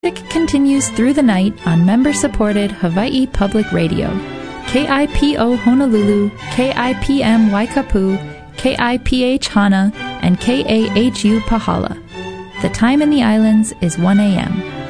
Traffic continues through the night on member-supported Hawaii Public Radio. KIPO Honolulu, KIPM Waikapu, KIPH Hana, and KAHU Pahala. The time in the islands is 1 a.m.